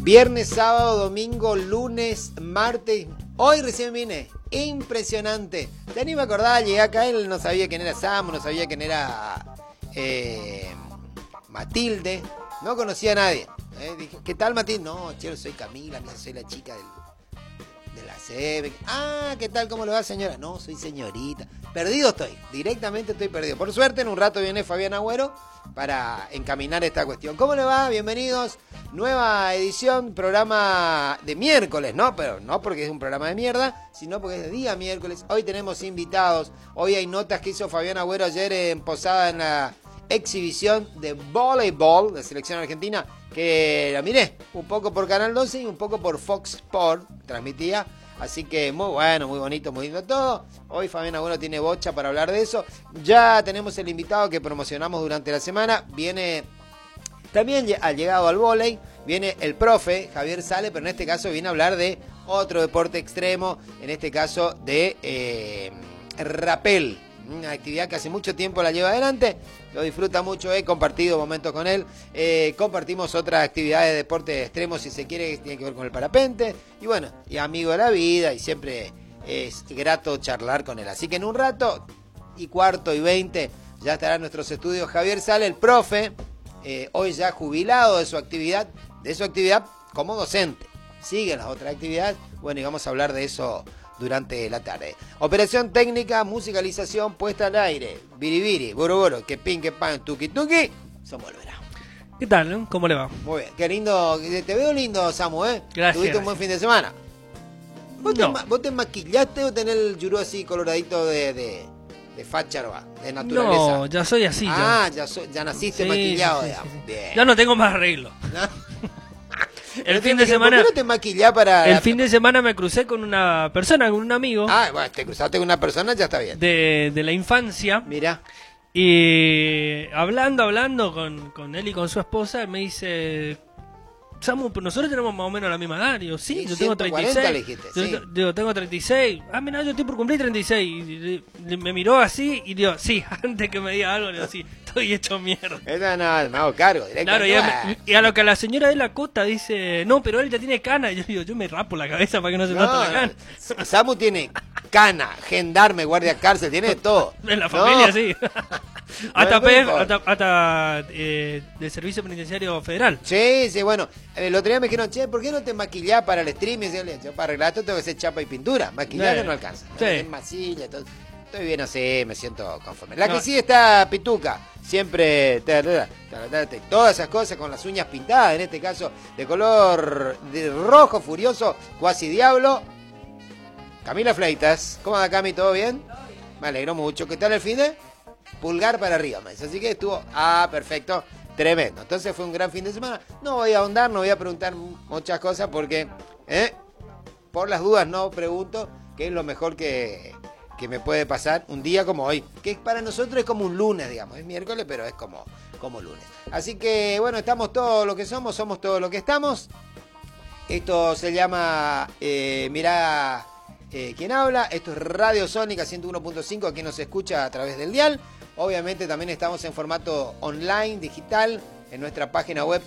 Viernes, sábado, domingo, lunes, martes. Hoy recién vine. Impresionante. Ya ni me acordaba, llegué acá, él no sabía quién era Samu, no sabía quién era Matilde. No conocía a nadie. Dije, ¿qué tal, Matilde? No, chero, soy Camila, soy la chica de la CB. Ah, ¿qué tal? ¿Cómo le va, señora? No, soy señorita. Perdido estoy, directamente estoy perdido. Por suerte, en un rato viene Fabián Agüero para encaminar esta cuestión. ¿Cómo le va? Bienvenidos. Nueva edición, programa de miércoles, ¿no? Pero no porque es un programa de mierda, sino porque es de día miércoles. Hoy tenemos invitados. Hoy hay notas que hizo Fabián Agüero ayer en Posada en la exhibición de voleibol de selección argentina, que la miré un poco por Canal 12 y un poco por Fox Sport, transmitía. Así que muy bueno, muy bonito, muy lindo todo. Hoy Fabián Agüero tiene bocha para hablar de eso. Ya tenemos el invitado que promocionamos durante la semana. Viene también, al llegado al vóley, viene el profe Javier Sale, pero en este caso viene a hablar de otro deporte extremo, en este caso de rapel. Una actividad que hace mucho tiempo la lleva adelante, lo disfruta mucho, he compartido momentos con él, compartimos otras actividades de deporte extremo, si se quiere, que tiene que ver con el parapente, y bueno, y amigo de la vida, y siempre es grato charlar con él. Así que en un rato, y cuarto y 20, ya estará en nuestros estudios Javier Sale, el profe, hoy ya jubilado de su actividad como docente. Siguen las otras actividades, bueno, y vamos a hablar de eso durante la tarde. Operación técnica, musicalización, puesta al aire. Biribiri, boroboro, que pin, que pan, tuki tuki. Somos Olvera. ¿Qué tal? ¿Cómo le va? Muy bien, qué lindo. Te veo lindo, Samu, ¿eh? Gracias. ¿Tuviste un buen fin de semana? ¿Vos te maquillaste o tenés el yurú así coloradito de facharba, de naturaleza? No, ya soy así. Ya naciste maquillado. Sí. Bien. Ya no tengo más arreglo. ¿No? El fin de semana. ¿Por qué no te maquillás para...? El fin de semana me crucé con una persona, con un amigo. Ah, bueno, te cruzaste con una persona, ya está bien. De la infancia. Mira. Y hablando con él y con su esposa, me dice: Samu, nosotros tenemos más o menos la misma edad. Y yo, sí, yo tengo 36. Le dijiste, sí. Yo tengo 36. Ah, mira, yo estoy por cumplir 36. Y me miró así y digo, sí, antes que me diga algo, le digo, sí, estoy hecho mierda. Eso no, me hago cargo directamente. Claro, y a lo que la señora de la Cota dice, no, pero él ya tiene cana. Y yo digo, yo me rapo la cabeza para que no se note la cana. Samu tiene cana, gendarme, guardia cárcel, tiene de todo. En la familia, sí. hasta del Servicio Penitenciario Federal. Sí, bueno. El otro día me dijeron, che, ¿por qué no te maquillás para el streaming? Yo, para arreglar esto tengo que hacer chapa y pintura. Maquillaje no alcanza. Sí. En masilla, todo. Estoy bien así, me siento conforme. La que sí está pituca, siempre todas esas cosas con las uñas pintadas, en este caso de color de rojo furioso, cuasi diablo. Camila Fleitas, ¿cómo anda, Cami? ¿Todo bien? Me alegro mucho. ¿Qué tal el fin de? Pulgar para arriba, me dice. Así que estuvo, perfecto, tremendo. Entonces fue un gran fin de semana. No voy a ahondar, no voy a preguntar muchas cosas porque, por las dudas no pregunto qué es lo mejor que me puede pasar un día como hoy, que para nosotros es como un lunes, digamos, es miércoles, pero es como lunes. Así que, bueno, estamos todo lo que somos todo lo que estamos. Esto se llama, mirá quién habla, esto es Radio Sónica 101.5, aquí nos escucha a través del dial. Obviamente también estamos en formato online, digital, en nuestra página web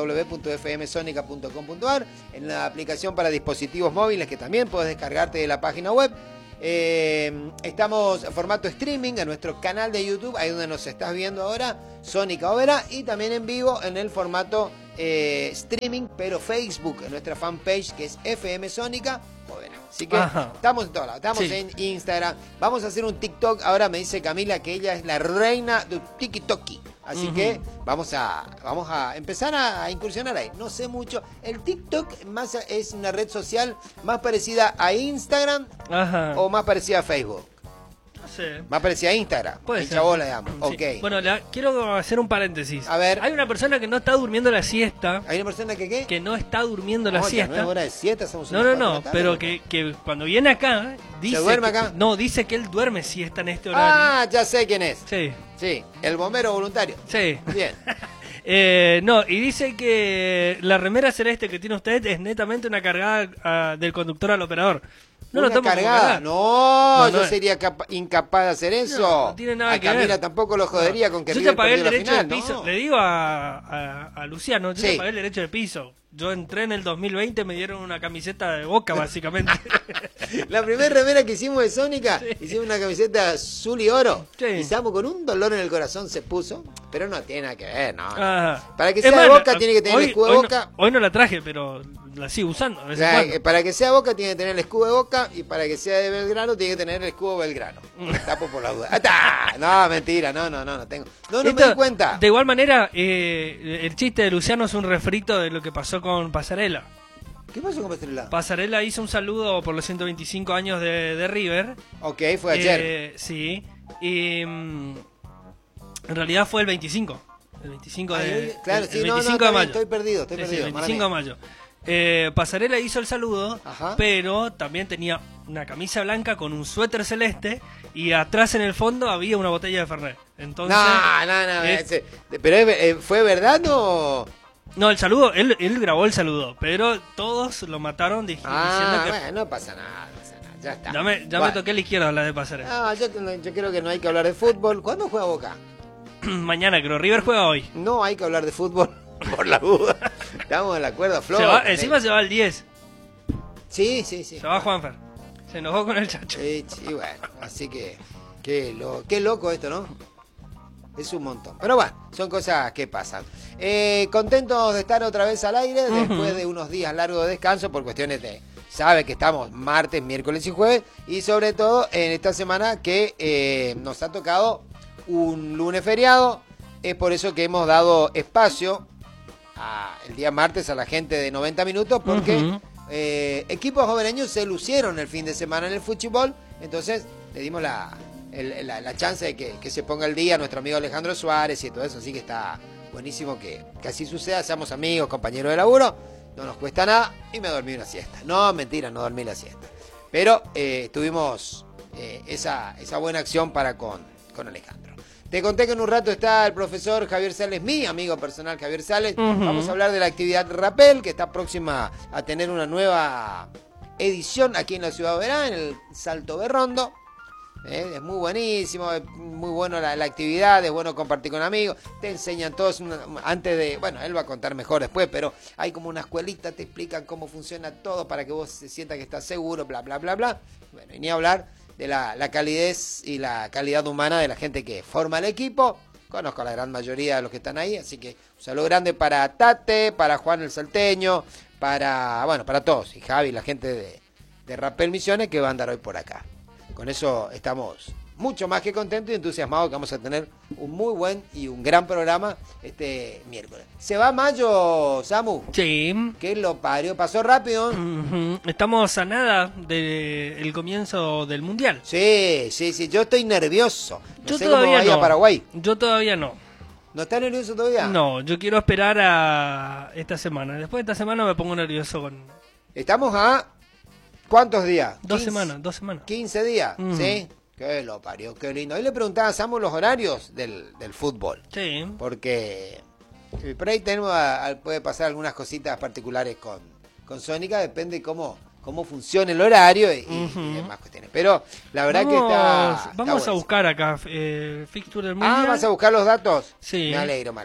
www.fmsonica.com.ar, en la aplicación para dispositivos móviles que también puedes descargarte de la página web. Estamos en formato streaming en nuestro canal de YouTube, ahí donde nos estás viendo ahora, Sónica Overa, y también en vivo en el formato streaming, pero Facebook, en nuestra fanpage que es FM Sónica Overa. Así que estamos en todos lados, estamos en Instagram, vamos a hacer un TikTok, ahora me dice Camila que ella es la reina de TikToki. Así que vamos a empezar a incursionar ahí. No sé mucho. El TikTok es una red social más parecida a Instagram o más parecida a Facebook. No sé. Más parecida a Instagram. Puede ser. Chabola, digamos. Sí. Ok. Bueno, quiero hacer un paréntesis. A ver. Hay una persona que no está durmiendo la siesta. ¿Hay una persona que qué? Que no está durmiendo la siesta. No es hora de siesta, somos No, pero que cuando viene acá dice. ¿Se duerme acá? No, dice que él duerme siesta en este horario. Ah, ya sé quién es. Sí, el bombero voluntario. Sí. Bien. No, y dice que la remera celeste que tiene usted es netamente una cargada del conductor al operador. No lo una tomo como cargada. cargada. No, yo No, sería incapaz de hacer eso. No tiene nada a que ver. Camila tampoco lo jodería con que Yo te River pagué el perdió la derecho de final, piso. ¿no? Le digo a Luciano, yo Sí. te pagué el derecho de piso. Yo entré en el 2020, me dieron una camiseta de Boca, básicamente. La primera remera que hicimos de Sónica, Sí. hicimos una camiseta azul y oro. Sí. Y Samu con un dolor en el corazón se puso, pero no tiene nada que ver, no. Ajá. Para que Es sea de más, Boca tiene que tener el escudo de hoy Boca. hoy no la traje, pero la sigo usando a O veces en sea, cuando. para que sea Boca tiene que tener el escudo de Boca y para que sea de Belgrano tiene que tener el escudo Belgrano. Tapo por la duda. ¡Ah, está! No, mentira, no tengo. No me Esto, di cuenta. De igual manera, el chiste de Luciano es un refrito de lo que pasó con Pasarela. ¿Qué pasó con Pastrelá? Pasarela hizo un saludo por los 125 años de River. Ok, fue ayer. Sí, y en realidad fue el 25. El 25 Ay, de, claro, el sí, 25 no, de está bien, mayo. estoy perdido, Sí, perdido. el mala 25 de mía. mayo. Pasarela hizo el saludo, Ajá. pero también tenía una camisa blanca con un suéter celeste y atrás en el fondo había una botella de Fernet. Entonces, No, es- pero ¿fue verdad o...? no, el saludo, él grabó el saludo, pero todos lo mataron diciendo que Bueno, no pasa nada, ya está. ya me Bueno. toqué a la izquierda la de Pasarela. No, yo creo que no hay que hablar de fútbol. ¿Cuándo juega Boca? Mañana creo, River juega hoy. No hay que hablar de fútbol, por la duda. Estamos en la cuerda floja. Encima se va el 10, Sí. se va Juanfer. Se enojó con el Chacho. Sí, bueno, así que... Qué loco esto, ¿no? Es un montón. Pero bueno, son cosas que pasan. Contentos de estar otra vez al aire después de unos días largos de descanso por cuestiones de... Sabe que estamos martes, miércoles y jueves. Y sobre todo en esta semana que nos ha tocado un lunes feriado. Es por eso que hemos dado espacio el día martes a la gente de 90 minutos porque equipos joveneños se lucieron el fin de semana en el fútbol. Entonces le dimos la chance de que se ponga al día nuestro amigo Alejandro Suárez y todo eso, así que está buenísimo que así suceda, seamos amigos, compañeros de laburo, no nos cuesta nada y me dormí una siesta. No, mentira, no dormí la siesta. Pero tuvimos esa buena acción para con Alejandro. Te conté que en un rato está el profesor Javier Sales, mi amigo personal Javier Sales. Vamos a hablar de la actividad Rappel, que está próxima a tener una nueva edición aquí en la ciudad de Verán, en el Salto Berrondo. Es muy buenísimo, es muy bueno la actividad, es bueno compartir con amigos, te enseñan todos, antes de, bueno, él va a contar mejor después, pero hay como una escuelita, te explican cómo funciona todo para que vos se sientas que estás seguro, bla, bla, bla, bla. Bueno, y ni hablar de la calidez y la calidad humana de la gente que forma el equipo. Conozco a la gran mayoría de los que están ahí, así que un saludo grande para Tate, para Juan el Salteño, para todos, y Javi, la gente de Rappel Misiones que va a andar hoy por acá. Con eso estamos mucho más que contentos y entusiasmados que vamos a tener un muy buen y un gran programa este miércoles. ¿Se va mayo, Samu? Sí. ¿Qué lo parió? ¿Pasó rápido? Estamos a nada del comienzo del Mundial. Sí, yo estoy nervioso. No Yo sé cómo todavía vaya no. Paraguay. Yo todavía no. ¿No está nervioso todavía? No, yo quiero esperar a esta semana. Después de esta semana me pongo nervioso con... Estamos a... ¿Cuántos días? 2 15 semanas, 2 semanas. 15 días, ¿sí? Qué lo parió, qué lindo. Ahí le preguntaba a Samu los horarios del fútbol. Sí. Porque por ahí puede pasar algunas cositas particulares con Sónica, depende cómo funcione el horario y demás cuestiones. Pero la verdad que está Vamos a bueno. buscar acá fixture del Mundial. ¿Vas a buscar los datos? Sí. Me alegro.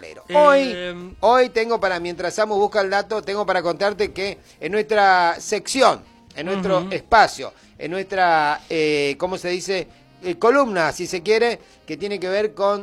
Eh, Hoy tengo mientras Samu busca el dato, tengo para contarte que en nuestra sección, en nuestro espacio, en nuestra, ¿cómo se dice? Columna, si se quiere, que tiene que ver con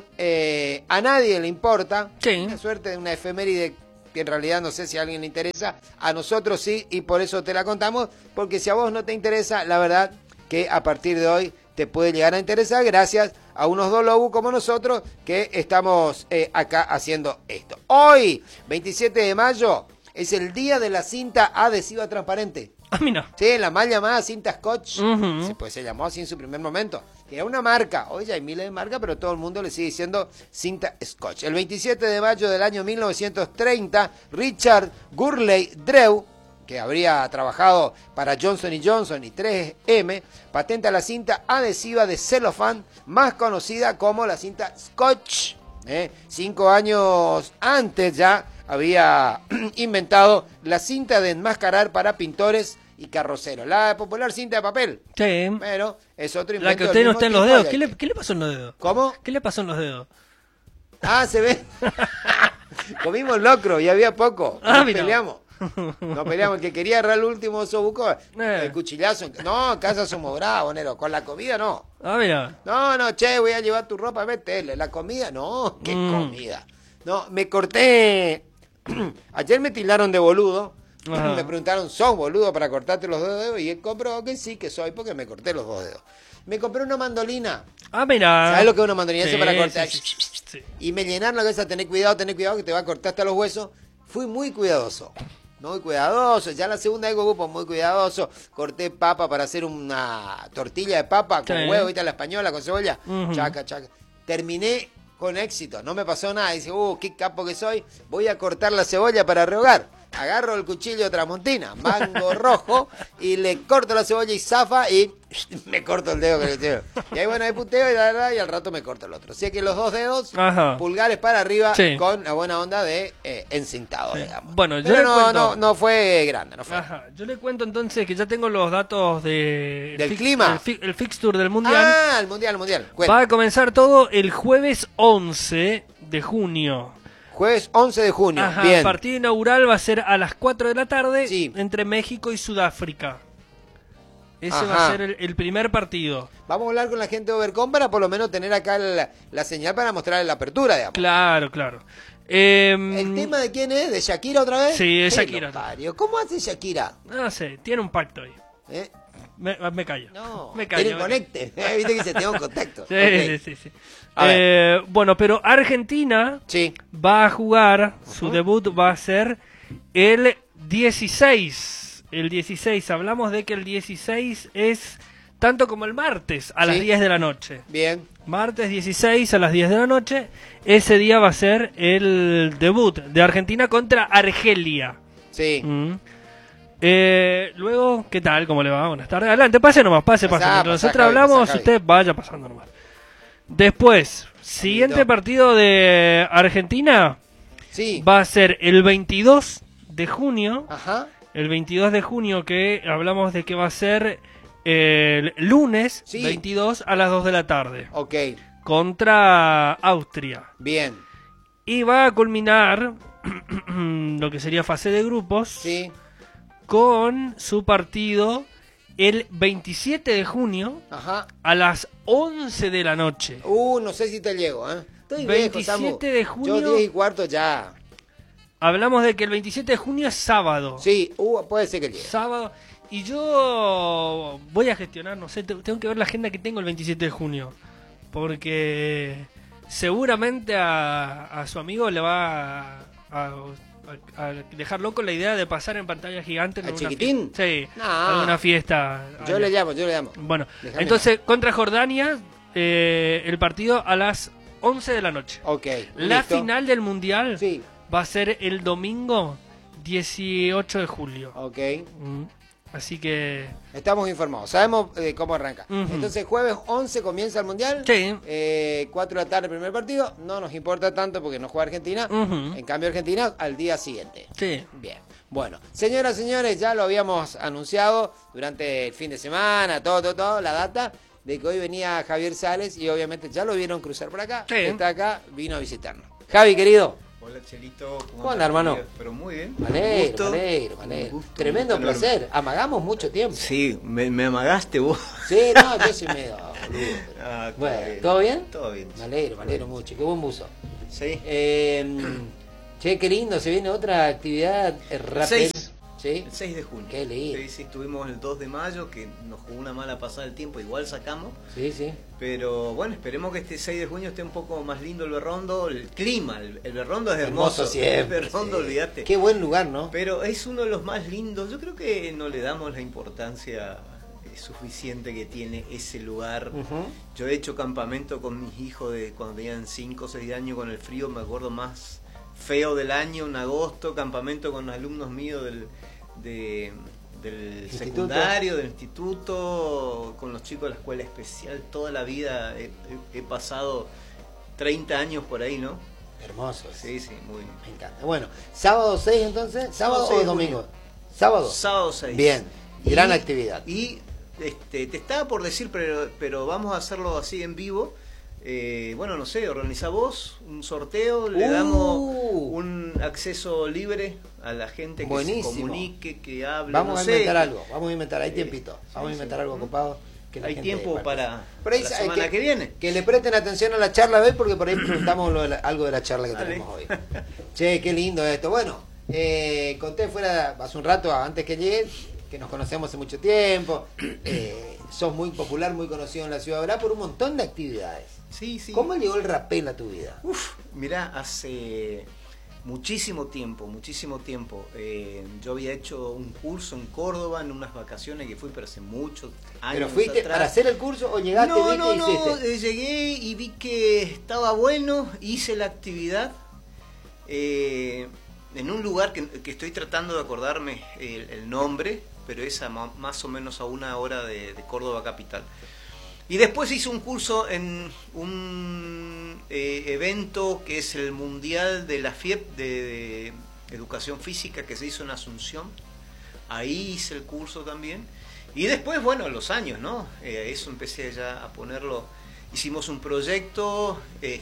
a nadie le importa. Sí. Una suerte de una efeméride que en realidad no sé si a alguien le interesa. A nosotros sí, y por eso te la contamos. Porque si a vos no te interesa, la verdad que a partir de hoy te puede llegar a interesar gracias a unos dos lobos como nosotros que estamos acá haciendo esto. Hoy, 27 de mayo, es el día de la cinta adhesiva transparente. Ah, mira. Sí, la mal llamada cinta Scotch. Se llamó así en su primer momento. Que era una marca. Hoy ya hay miles de marcas, pero todo el mundo le sigue diciendo cinta Scotch. El 27 de mayo del año 1930, Richard Gurley Drew, que habría trabajado para Johnson & Johnson y 3M, patenta la cinta adhesiva de celofán, más conocida como la cinta Scotch. 5 años antes ya, había inventado la cinta de enmascarar para pintores y carroceros. La popular cinta de papel. Sí. Pero es otro invento. La que usted no está en los dedos. ¿Qué le pasó en los dedos? ¿Cómo? ¿Qué le pasó en los dedos? Ah, se ve. Comimos locro y había poco. Ah, Nos mira. peleamos. Nos peleamos. El que quería agarrar el último oso buco, el cuchillazo. No, en casa somos bravos, Nero. Con la comida no. Ah, mira. No, che, voy a llevar tu ropa, métele. La comida, no. ¿Qué comida? No, me corté. Ayer me tildaron de boludo. Ajá. Me preguntaron, ¿sos boludo para cortarte los 2 dedos? Y él comprobó que sí, que soy, porque me corté los 2 dedos. Me compré una mandolina. Ah, mira. ¿Sabes lo que es una mandolina? Sí, Eso para cortar. sí. Y me llenaron la cabeza, tener cuidado, que te va a cortar hasta los huesos. Fui muy cuidadoso. Muy cuidadoso. Ya la segunda vez que ocupo, muy cuidadoso. Corté papa para hacer una tortilla de papa con huevo, ¿viste? La española, con cebolla. Chaca. Terminé con éxito. No me pasó nada. Dice, qué capo que soy. Voy a cortar la cebolla para rehogar. Agarro el cuchillo tramontina, mango rojo, y le corto la cebolla y zafa y me corto el dedo. Y ahí bueno, ahí puteo y al rato me corto el otro. Así que los 2 dedos, pulgares para arriba, con la buena onda de encintado, digamos. Bueno, pero no fue grande, no fue. Yo le cuento entonces que ya tengo los datos del clima. El fixture del Mundial. Ah, el Mundial. Cuenta. Va a comenzar todo el jueves 11 de junio. Jueves 11 de junio, bien. El partido inaugural va a ser a las 4 de la tarde, sí, entre México y Sudáfrica. Ese va a ser el primer partido. Vamos a hablar con la gente de Overcom para por lo menos tener acá la señal para mostrarle la apertura, digamos. Claro. ¿El tema de quién es? ¿De Shakira otra vez? Sí, es Shakira. ¿Cómo hace Shakira? No sé, tiene un pacto ahí. Me callo. No, me callo. Tiene un conecte. Viste que se tiene un contacto. Sí. Bueno, pero Argentina va a jugar, su debut va a ser el 16. El 16, hablamos de que el 16 es tanto como el martes a las 10 de la noche. Bien. Martes 16 a las 10 de la noche, ese día va a ser el debut de Argentina contra Argelia. Sí. Luego, ¿qué tal? ¿Cómo le va? Buenas tardes. Adelante, pase nomás, pase. Mientras nosotros hablamos, usted vaya pasando nomás. Después, siguiente partido de Argentina va a ser el 22 de junio. El 22 de junio, que hablamos de que va a ser el lunes 22 a las 2 de la tarde. Contra Austria. Bien. Y va a culminar lo que sería fase de grupos. Con su partido el 27 de junio a las 11 de la noche. No sé si te llego, Estoy 27 viejo, de junio. Yo 10 y cuarto ya. Hablamos de que el 27 de junio es sábado. Sí, puede ser que llegue. Sábado. Y yo voy a gestionar, no sé, tengo que ver la agenda que tengo el 27 de junio. Porque seguramente a su amigo le va a dejar loco la idea de pasar en pantalla gigante. ¿A chiquitín? Alguna fiesta. Yo le llamo. Bueno, entonces contra Jordania, el partido a las 11 de la noche. La final del Mundial va a ser el domingo 18 de julio. Así que... Estamos informados, sabemos cómo arranca. Entonces, jueves 11 comienza el Mundial. 4 de la tarde el primer partido. No nos importa tanto porque no juega Argentina. En cambio, Argentina al día siguiente. Bien. Bueno, señoras, señores, ya lo habíamos anunciado durante el fin de semana, todo, la data de que hoy venía Javier Sales y obviamente ya lo vieron cruzar por acá. Está acá, vino a visitarnos. Javi, querido. Hola, Chelito. ¿Cómo anda, hermano? Pero muy bien. Me alegro. Tremendo placer. Amagamos mucho tiempo. Sí, me amagaste vos. Sí, no, yo soy medio boludo. Bueno, ¿todo bien? Todo bien. Me alegro mucho. Qué buen buzo. Sí. Che, qué lindo. Se viene otra actividad rápida. El 6 de junio. Qué lindo. Sí, estuvimos el 2 de mayo, que nos jugó una mala pasada del tiempo, igual sacamos. Sí. Pero bueno, esperemos que este 6 de junio esté un poco más lindo el Berrondo, el clima, el Berrondo es hermoso siempre. El Berrondo, olvídate. Qué buen lugar, ¿no? Pero es uno de los más lindos, yo creo que no le damos la importancia suficiente que tiene ese lugar. Yo he hecho campamento con mis hijos de cuando tenían 5 o 6 años con el frío, me acuerdo más feo del año, en agosto, campamento con alumnos míos del secundario, del instituto, con los chicos de la escuela especial. Toda la vida he pasado 30 años por ahí, ¿no? Hermoso. Sí, muy. Me encanta. Bueno, sábado 6 entonces, sábado o domingo. Sábado 6. Bien, gran actividad. Y te estaba por decir, pero vamos a hacerlo así en vivo. Bueno, no sé, organiza vos un sorteo, le damos un acceso libre a la gente que se comunique, que hable. Vamos a inventar algo, hay tiempito, vamos a inventar algo ocupado. Hay tiempo para la semana que viene. Que le presten atención a la charla, ¿ves? Porque por ahí preguntamos algo de la charla que tenemos hoy. Che, qué lindo esto. Bueno, conté fuera hace un rato, antes que llegué, que nos conocemos hace mucho tiempo. Sos muy popular, muy conocido en la ciudad, ¿verdad? Por un montón de actividades. Sí. ¿Cómo llegó el rapel a tu vida? Mirá, hace muchísimo tiempo. Yo había hecho un curso en Córdoba en unas vacaciones que fui, pero hace muchos años. ¿Pero fuiste atrás. para hacer el curso o llegaste? No, llegué y vi que estaba bueno, hice la actividad en un lugar que estoy tratando de acordarme el nombre, pero es más o menos a 1 hora de Córdoba capital. Y después hice un curso en un evento que es el Mundial de la FIEP de Educación Física, que se hizo en Asunción. Ahí hice el curso también. Y después, bueno, los años, ¿no? Eso empecé ya a ponerlo. Hicimos un proyecto,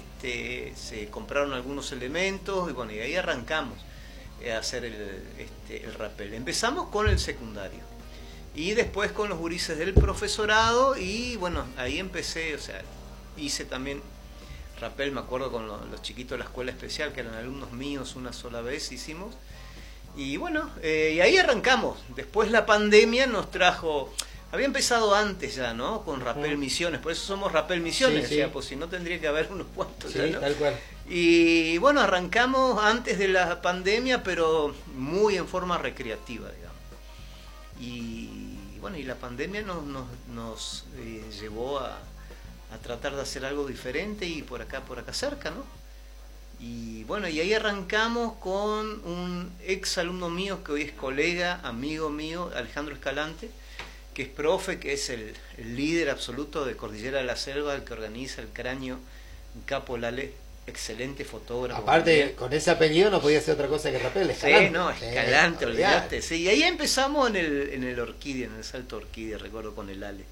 se compraron algunos elementos y bueno, y ahí arrancamos a hacer el rapel. Empezamos con el secundario. Y después con los gurises del profesorado y bueno, ahí empecé, o sea, hice también rapel, me acuerdo con los chiquitos de la escuela especial, que eran alumnos míos, una sola vez hicimos. Y bueno, y ahí arrancamos. Después la pandemia nos trajo, había empezado antes ya, ¿no? Con Rapel Misiones, por eso somos Rapel Misiones, sí. O sea, pues si no tendría que haber unos cuantos ya, ¿no? Tal cual. Y bueno, arrancamos antes de la pandemia, pero muy en forma recreativa, digamos. Y bueno, y la pandemia nos llevó a tratar de hacer algo diferente y por acá cerca, ¿no? Y bueno, y ahí arrancamos con un ex alumno mío que hoy es colega, amigo mío, Alejandro Escalante, que es profe, que es el líder absoluto de Cordillera de la Selva, el que organiza el Cráneo Capo Lale, excelente fotógrafo. Aparte, también. con ese apellido no podía ser otra cosa que Rapel, Escalante. Sí, no, Escalante, olvidaste. Sí, y ahí empezamos en el Orquídea, en el Salto Orquídea, recuerdo con el Ale.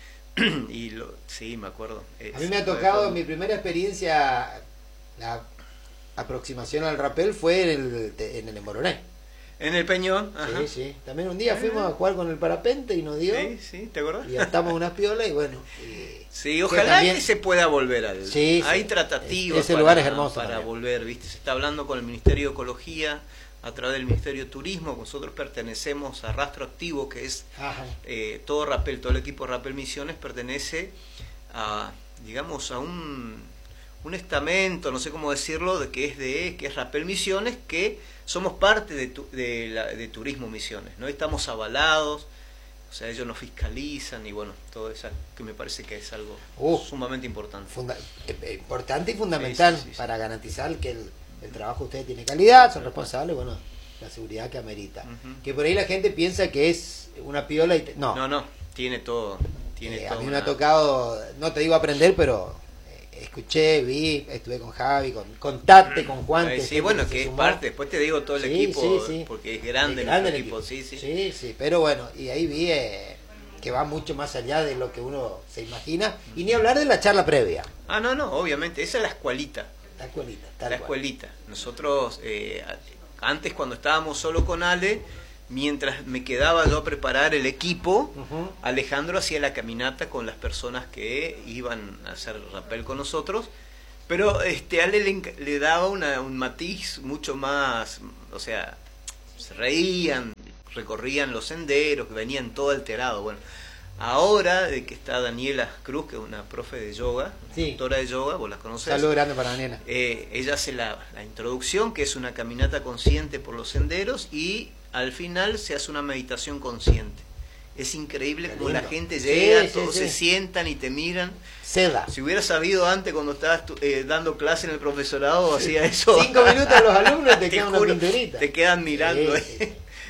Y sí, me acuerdo. A mí me ha tocado, mi primera experiencia, la aproximación al rapel fue en el Emoroné. En el Peñón. Ajá. Sí. También un día fuimos a jugar con el parapente y nos dio. Sí, ¿te acordás? Y gastamos unas piolas y bueno. Sí, ojalá también, que se pueda volver al. Sí, hay tratativas ese lugar es hermoso para también. volver, ¿viste? Se está hablando con el Ministerio de Ecología a través del Ministerio de Turismo. Nosotros pertenecemos a Rastro Activo, que es todo Rapel, todo el equipo de Rapel Misiones pertenece a, digamos, a un estamento, no sé cómo decirlo, que es Rapel Misiones, que somos parte de Turismo Misiones, ¿no? Estamos avalados, o sea, ellos nos fiscalizan y bueno, todo eso que me parece que es algo sumamente importante. Importante y fundamental sí. Para garantizar que el trabajo de ustedes tiene calidad, son responsables, bueno, la seguridad que amerita. Que por ahí la gente piensa que es una piola y... No, tiene todo. A mí me ha tocado, no te digo aprender, pero... escuché, vi, estuve con Javi, con Tate, con Juan. Sí, bueno, que es parte, después te digo todo el equipo, porque es grande el equipo. Sí, pero bueno, y ahí vi que va mucho más allá de lo que uno se imagina, y ni hablar de la charla previa. No, obviamente, esa es la escuelita. La escuelita. Nosotros, antes cuando estábamos solo con Ale, mientras me quedaba yo a preparar el equipo, Alejandro hacía la caminata con las personas que iban a hacer rapel con nosotros, pero Ale le daba un matiz mucho más, o sea, se reían, recorrían los senderos, venían todo alterado. Bueno, ahora de que está Daniela Cruz, que es una profe de yoga, doctora de yoga, vos la conocés. Saludo grande para Daniela. Ella hace la introducción, que es una caminata consciente por los senderos, y al final se hace una meditación consciente. Es increíble como la gente llega, todos se sientan y te miran. Seda. Si hubiera sabido antes cuando estabas dando clase en el profesorado, hacía eso. 5 minutos los alumnos te quedan una pinturita. Te quedan mirando.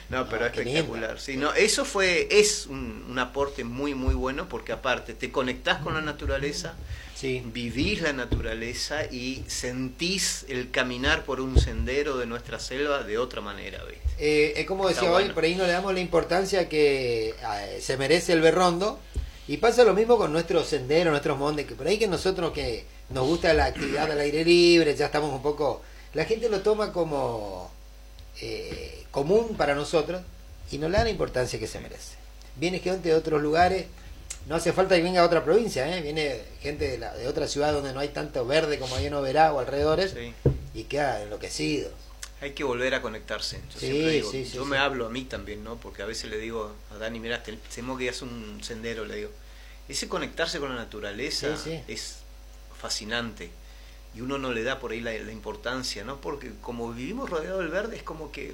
No, pero espectacular. Sí, no, eso es un aporte muy, muy bueno, porque aparte te conectás con la naturaleza, sí, vivís la naturaleza y sentís el caminar por un sendero de nuestra selva de otra manera, ¿viste? Es como decía hoy, por ahí no le damos la importancia que se merece el Berrondo, y pasa lo mismo con nuestros senderos, nuestros montes, que por ahí que nosotros que nos gusta la actividad al aire libre, ya estamos un poco... La gente lo toma como común para nosotros y no le da la importancia que se merece. Viene gente de otros lugares, no hace falta que venga a otra provincia, viene gente de otra ciudad donde no hay tanto verde como ahí en Oberá o alrededores, sí, y queda enloquecido. Hay que volver a conectarse. Yo siempre digo, yo me hablo a mí también, ¿no? Porque a veces le digo a Dani, mira, tenemos que ir a hacer un sendero, le digo. Ese conectarse con la naturaleza es fascinante. Y uno no le da por ahí la importancia, ¿no? Porque como vivimos rodeados del verde, es como que...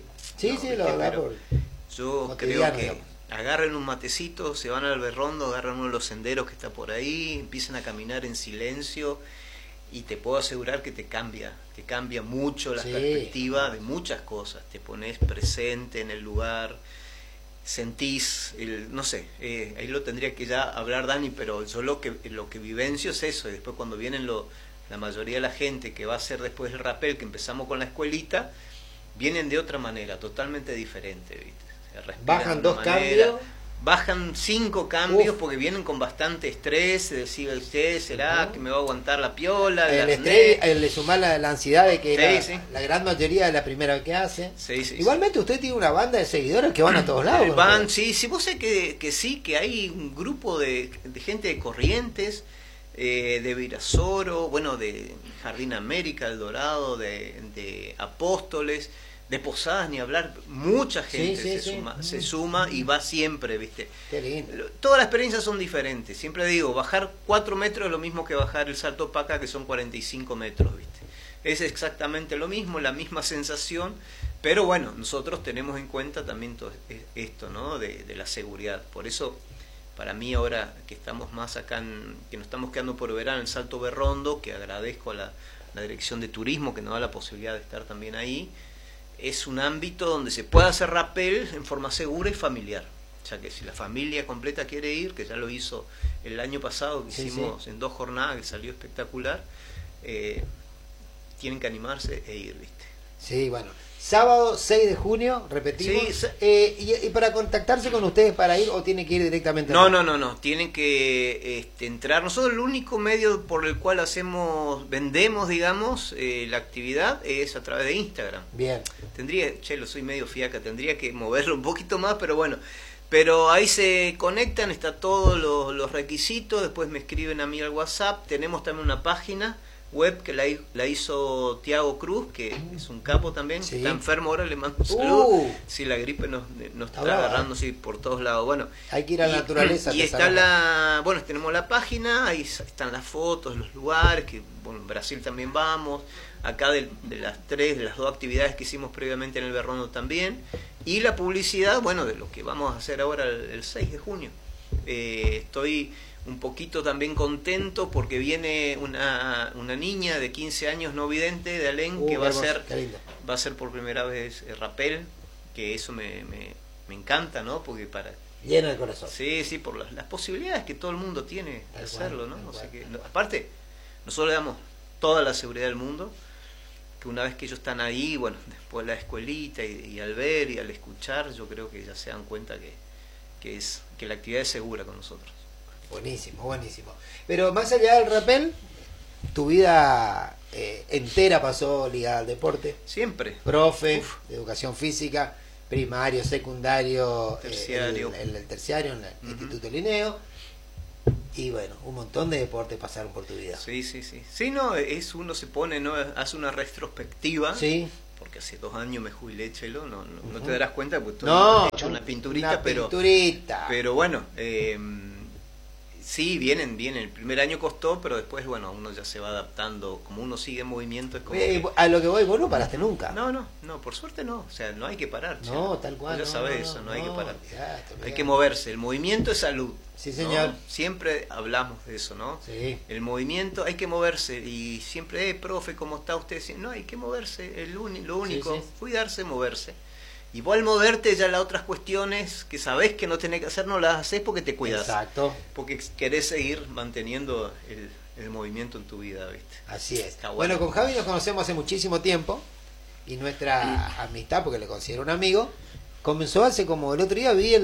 Yo creo que agarren un matecito, se van al Berrondo, agarran uno de los senderos que está por ahí, empiezan a caminar en silencio, y te puedo asegurar que te cambia mucho la perspectiva de muchas cosas. Te pones presente en el lugar, sentís, no sé, ahí lo tendría que ya hablar Dani, pero yo lo que vivencio es eso, y después cuando vienen la mayoría de la gente que va a hacer después el rappel, que empezamos con la escuelita, vienen de otra manera, totalmente diferente, ¿viste? Bajan 2 cambios. Bajan 5 cambios porque vienen con bastante estrés, se decide usted, ¿será que me va a aguantar la piola? El estrés, le sumar la ansiedad de que la gran mayoría es la primera vez que hace. Igualmente usted tiene una banda de seguidores que van a todos lados. Sí, vos sé que hay un grupo de gente de Corrientes, de Virasoro, bueno, de Jardín América, El Dorado, de Apóstoles, de Posadas ni hablar, mucha gente se suma y va siempre, ¿viste? Qué lindo. Todas las experiencias son diferentes. Siempre digo, bajar 4 metros es lo mismo que bajar el Salto Paca, que son 45 metros, ¿viste? Es exactamente lo mismo, la misma sensación, pero bueno, nosotros tenemos en cuenta también todo esto, ¿no? De la seguridad. Por eso, para mí ahora que estamos más acá, que nos estamos quedando por verano en el Salto Berrondo, que agradezco a la Dirección de Turismo que nos da la posibilidad de estar también ahí, es un ámbito donde se puede hacer rappel en forma segura y familiar. O sea que si la familia completa quiere ir, que ya lo hizo el año pasado, que hicimos en 2 jornadas, que salió espectacular, tienen que animarse e ir, ¿viste? Sí, bueno. Sábado 6 de junio, repetimos. Sí, y para contactarse con ustedes para ir, o tienen que ir directamente? No. Tienen que entrar. Nosotros el único medio por el cual vendemos, digamos, la actividad es a través de Instagram. Bien. Soy medio fiaca, tendría que moverlo un poquito más, pero bueno. Pero ahí se conectan, está todos los requisitos, después me escriben a mí al WhatsApp. Tenemos también una página web que la hizo Tiago Cruz, que es un capo también, está enfermo ahora, le mando un saludo. Sí, la gripe nos está agarrando por todos lados. Bueno, hay que ir a la naturaleza. Y está tenemos la página, ahí están las fotos, los lugares, que bueno, en Brasil también vamos, acá de las 2 actividades que hicimos previamente en el Berrondo también, y la publicidad, bueno, de lo que vamos a hacer ahora el 6 de junio. Estoy un poquito también contento porque viene una niña de 15 años no vidente de Alén, que va a ser por primera vez rappel, que eso me encanta, ¿no? Porque llena el corazón. Sí, por las posibilidades que todo el mundo tiene de hacerlo, ¿no? Aparte, nosotros le damos toda la seguridad del mundo, que una vez que ellos están ahí, bueno, después de la escuelita y al ver y al escuchar, yo creo que ya se dan cuenta que la actividad es segura con nosotros. Buenísimo. Pero más allá del rappel, tu vida entera pasó ligada al deporte. Siempre. Profe, de educación física, primario, secundario, terciario. El terciario en el Instituto Linneo. Y bueno, un montón de deportes pasaron por tu vida. Sí. Sí, no, uno se pone, ¿no? Hace una retrospectiva. Sí. Porque hace 2 años me jubilé, Chelo, no te darás cuenta porque tú has hecho una pinturita. Pero bueno, sí, vienen. El primer año costó, pero después, bueno, uno ya se va adaptando. Como uno sigue en movimiento, es como a lo que voy, vos no paraste nunca. No, por suerte no. O sea, no hay que parar, Chelo. No, tal cual. Ya sabes eso, no hay que parar. Hay que moverse. El movimiento es salud. Sí, señor. ¿No? Siempre hablamos de eso, ¿no? Sí. El movimiento, hay que moverse. Y siempre, profe, ¿cómo está usted? No, hay que moverse. Lo único, cuidarse, moverse. Y vos al moverte ya las otras cuestiones que sabés que no tenés que hacer, no las haces porque te cuidas. Exacto. Porque querés seguir manteniendo el movimiento en tu vida, ¿viste? Así es. Bueno, con Javi nos conocemos hace muchísimo tiempo y nuestra amistad, porque le considero un amigo, comenzó hace como el otro día vi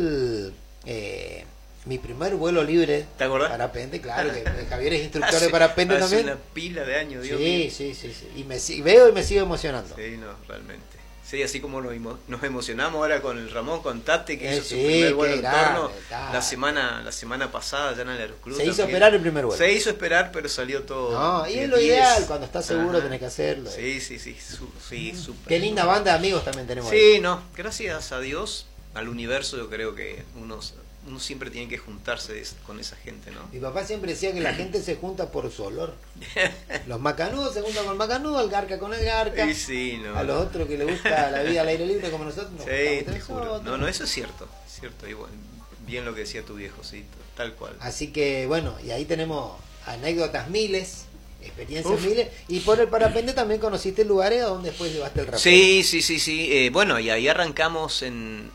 mi primer vuelo libre. ¿Te acordás? Parapente, claro, que Javier es instructor de parapente también. Hace una pila de años, Dios mío. mío. Sí. Y veo y me sigo emocionando. Sí, no, realmente. Sí, así como nos emocionamos ahora con el Ramón, con Tate, que hizo su primer vuelo en torno la semana pasada allá en el Aeroclub. Se hizo esperar el primer vuelo. Se hizo esperar, pero salió todo. No, y es lo ideal, cuando estás seguro tenés que hacerlo. Sí, súper. Qué linda banda de amigos también tenemos. Sí, ahí. No, gracias a Dios, al universo, yo creo que uno siempre tiene que juntarse con esa gente, ¿no? Mi papá siempre decía que la gente se junta por su olor. Los macanudos se juntan con el macanudo, el garca con el garca. A los otros que les gusta la vida al aire libre como nosotros. Sí, te juro. No, eso es cierto. Igual, bien lo que decía tu viejo, sí, tal cual. Así que bueno, y ahí tenemos anécdotas miles, experiencias miles, y por el parapente también conociste lugares donde después llevaste el rapel. Sí. Bueno, y ahí arrancamos en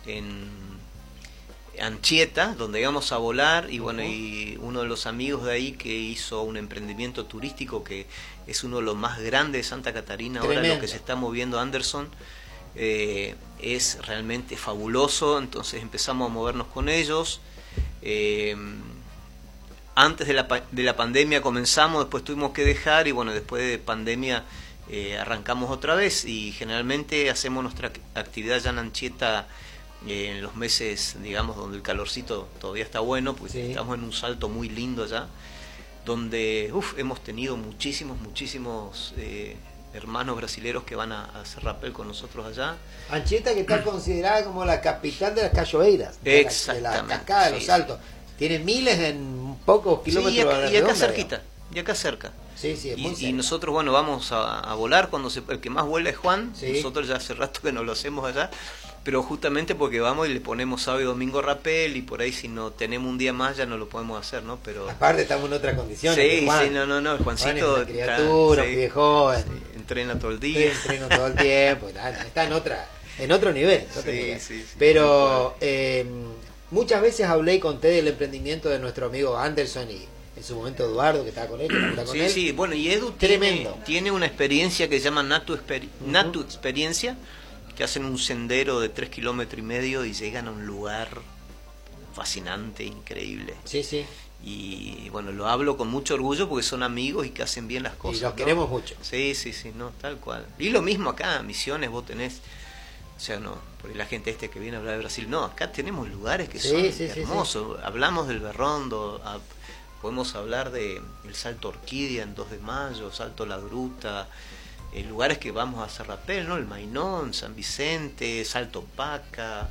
Anchieta, donde íbamos a volar, y bueno, y uno de los amigos de ahí que hizo un emprendimiento turístico que es uno de los más grandes de Santa Catarina. Tremendo. Ahora lo que se está moviendo Anderson es realmente fabuloso, entonces empezamos a movernos con ellos. Antes de la pandemia comenzamos, después tuvimos que dejar, y bueno, después de pandemia arrancamos otra vez, y generalmente hacemos nuestra actividad ya en Anchieta en los meses, digamos, donde el calorcito todavía está bueno, pues estamos en un salto muy lindo allá, donde hemos tenido muchísimos hermanos brasileros que van a hacer rappel con nosotros allá. Anchieta, que está considerada como la capital de las cachoeiras, de la cascada de los saltos. Tiene miles en pocos kilómetros. Y acá cerquita, y acá cerca. Sí, es muy y nosotros, bueno, vamos a volar cuando el que más vuela es Juan. Nosotros ya hace rato que no lo hacemos allá, pero justamente porque vamos y le ponemos sábado y domingo rappel, y por ahí si no tenemos un día más ya no lo podemos hacer, ¿no? Pero aparte estamos en otras condiciones. Sí, no, el Juancito Juan es una criatura, pibe joven. Entrena todo el día. Entreno todo el tiempo, está en otro nivel. Sí, pero muchas veces hablé y conté del emprendimiento de nuestro amigo Anderson y en su momento Eduardo, que estaba con él, Sí, bueno, y Edu tiene una experiencia que se llama Natu Experiencia, que hacen un sendero de 3,5 kilómetros y llegan a un lugar fascinante, increíble. Sí. Y bueno, lo hablo con mucho orgullo porque son amigos y que hacen bien las cosas. Y los queremos mucho. Sí, no, tal cual. Y lo mismo acá, Misiones, vos tenés, o sea, no, por la gente que viene a hablar de Brasil, no, acá tenemos lugares que son hermosos. Hablamos del Berrondo, podemos hablar de el Salto Orquídea en 2 de Mayo, Salto La Gruta, lugares que vamos a hacer rappel, ¿no? El Mainón, San Vicente, Salto Paca,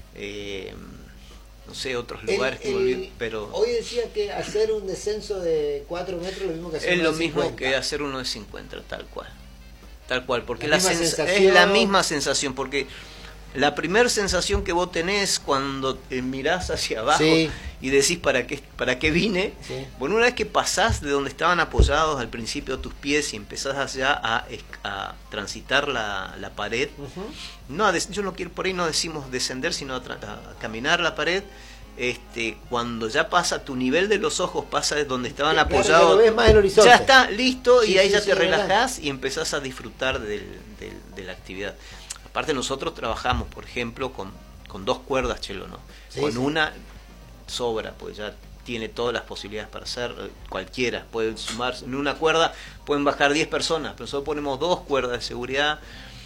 no sé, otros lugares que volví, pero hoy decía que hacer un descenso de 4 metros es lo mismo que hacer es uno lo de mismo 50. que hacer uno de 50, tal cual, porque es la misma sensación, porque la primera sensación que vos tenés cuando mirás hacia abajo y decís ¿para qué vine? Bueno, una vez que pasás de donde estaban apoyados al principio tus pies y empezás allá a transitar la pared, yo no quiero, por ahí no decimos descender, sino a caminar la pared. Cuando ya pasa tu nivel de los ojos, pasa de donde estaban apoyados, ya lo ves más el horizonte. Ya está listo, y ahí ya te relajás y empezás a disfrutar de la actividad. Aparte nosotros trabajamos, por ejemplo, con 2 cuerdas, Chelo, ¿no? Con una sobra, pues ya tiene todas las posibilidades para hacer, cualquiera pueden sumar, en una cuerda pueden bajar 10 personas, pero nosotros ponemos 2 cuerdas de seguridad,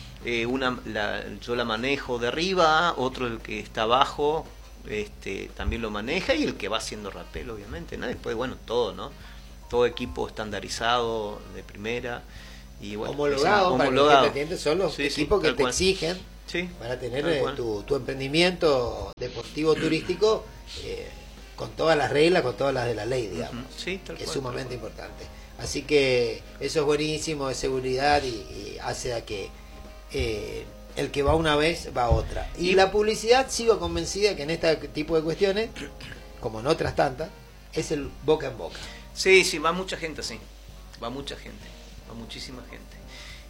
yo la manejo de arriba, otro el que está abajo también lo maneja, y el que va haciendo rappel, obviamente, ¿no? Después, bueno, todo, ¿no? Todo equipo estandarizado de primera. Y bueno, homologado. Para los independientes son los equipos que te exigen para tener tu emprendimiento deportivo turístico con todas las reglas, con todas las de la ley, digamos, que es sumamente importante. Así que eso es buenísimo, de seguridad, y hace a que el que va una vez va otra. Y la publicidad, sigo convencida que en este tipo de cuestiones, como en otras tantas, es el boca en boca. Sí, va mucha gente así, va muchísima gente.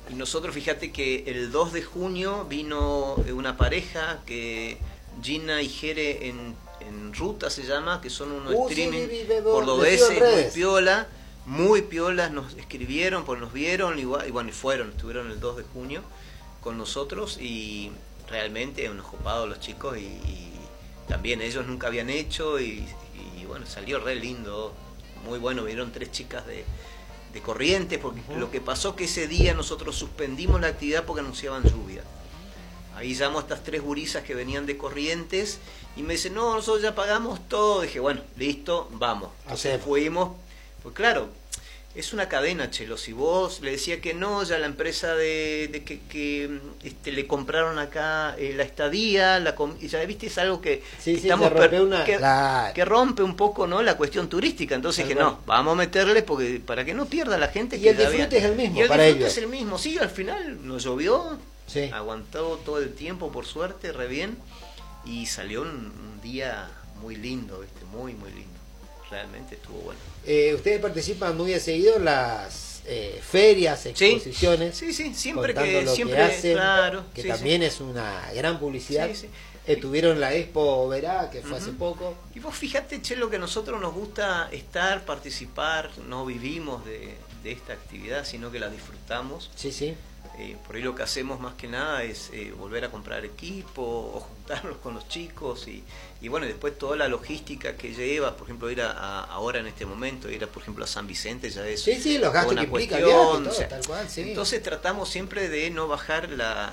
Y nosotros, fíjate que el 2 de junio vino una pareja, que Gina y Jere en Ruta se llama, que son unos streaming cordobeses, muy piolas, nos escribieron, pues nos vieron, y bueno, estuvieron el 2 de junio con nosotros, y realmente unos copados los chicos, y también ellos nunca habían hecho, y bueno, salió re lindo, muy bueno. Vieron 3 chicas de Corrientes, porque lo que pasó que ese día nosotros suspendimos la actividad porque anunciaban lluvia. Ahí llamo a estas 3 gurisas que venían de Corrientes y me dicen, no, nosotros ya pagamos todo. Dije, bueno, listo, vamos. Entonces fuimos, pues claro, es una cadena, Chelo. Si vos le decía que no, ya la empresa que le compraron acá la estadía, ya viste, es algo que estamos que rompe un poco, ¿no?, la cuestión turística. Entonces dije, no, vamos a meterle porque para que no pierda la gente. Y el disfrute es el mismo. Y el disfrute es el mismo. Sí, al final nos llovió, aguantó todo el tiempo, por suerte, re bien, y salió un día muy lindo, ¿viste? Muy, muy lindo. Realmente estuvo bueno. Ustedes participan muy seguido en las ferias, exposiciones. Sí, siempre que hacen, claro, que también es una gran publicidad. Tuvieron la Expo Verá, que fue hace poco. Y vos fíjate, Chelo, que a nosotros nos gusta participar, no vivimos de esta actividad, sino que la disfrutamos. Por ahí lo que hacemos más que nada es volver a comprar equipo o juntarnos con los chicos, y bueno, después toda la logística que lleva, por ejemplo, ir ahora en este momento, ir por ejemplo a San Vicente, ya es los gastos que implica cuestión, el viaje, todo, tal cual, Entonces tratamos siempre de no bajar las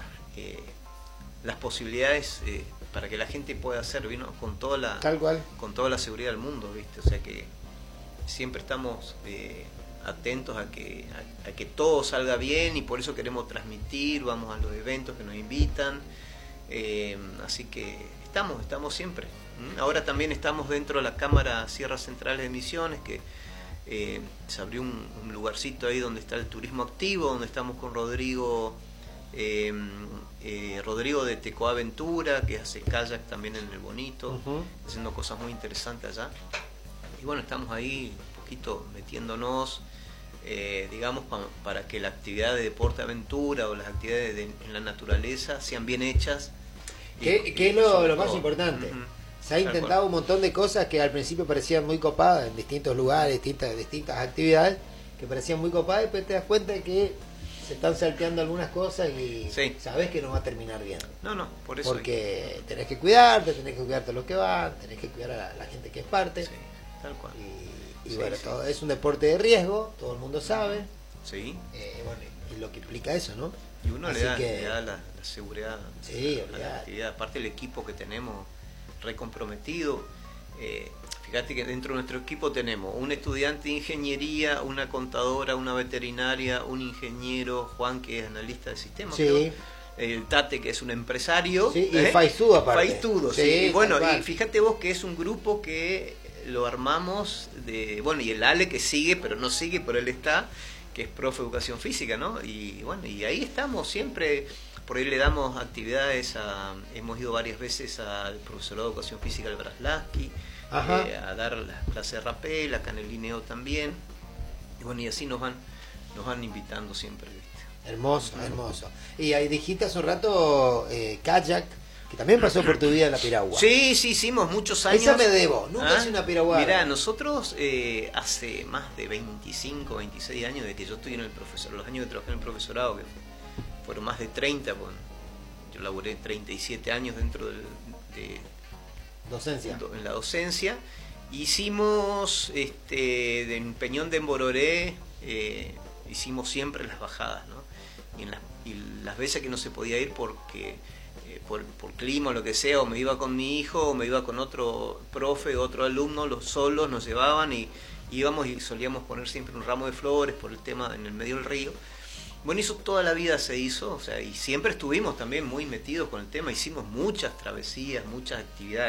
posibilidades para que la gente pueda hacer, ¿no?, con toda la seguridad del mundo, ¿viste? O sea que siempre estamos atentos a que todo salga bien, y por eso queremos transmitir, vamos a los eventos que nos invitan, así que estamos siempre. Ahora también estamos dentro de la Cámara Sierras Centrales de Misiones, que se abrió un lugarcito ahí donde está el turismo activo, donde estamos con Rodrigo de Tecoa Aventura, que hace kayak también en el Bonito, haciendo cosas muy interesantes allá, y bueno, estamos ahí un poquito metiéndonos, digamos, para que la actividad de deporte aventura o las actividades en la naturaleza sean bien hechas. Que es lo más importante. Se ha intentado un montón de cosas que al principio parecían muy copadas en distintos lugares, distintas actividades, que parecían muy copadas, y después te das cuenta de que se están salteando algunas cosas y sabes que no va a terminar bien. No, por eso. Porque tenés que cuidarte de los que van, tenés que cuidar a la gente que es parte. Tal cual. Y bueno, todo es un deporte de riesgo, todo el mundo sabe. Bueno, y lo que implica eso, ¿no? Y uno le da la seguridad a la actividad. Aparte el equipo que tenemos recomprometido. Fíjate que dentro de nuestro equipo tenemos un estudiante de ingeniería, una contadora, una veterinaria, un ingeniero, Juan, que es analista de sistemas, el Tate, que es un empresario, y Faistudo aparte. Faistudo, y bueno, y fíjate vos que es un grupo que lo armamos bueno, y el Ale, que sigue, pero no sigue, pero él está, que es profe de educación física, ¿no? Y bueno, y ahí estamos siempre. Por ahí le damos actividades hemos ido varias veces al profesorado de educación física del Braslaski, a dar las clases de rapel, acá en el Lineo también, y bueno, y así nos van invitando siempre, ¿viste? Hermoso. Y ahí dijiste hace un rato kayak, que también pasó por tu vida en la piragua. Sí, hicimos muchos años. Esa me debo, nunca hice una piragua. Mirá, nosotros hace más de 25, 26 años de que yo estoy en el profesorado, los años que trabajé en el profesorado, que fueron más de 30, bueno, yo laboré 37 años dentro de docencia. En la docencia. Hicimos en Peñón de Embororé, hicimos siempre las bajadas, ¿no? Y las veces que no se podía ir porque por clima o lo que sea, o me iba con mi hijo o me iba con otro profe, otro alumno, los solos nos llevaban y íbamos, y solíamos poner siempre un ramo de flores por el tema en el medio del río. Bueno, eso toda la vida se hizo, o sea, y siempre estuvimos también muy metidos con el tema, hicimos muchas travesías, muchas actividades.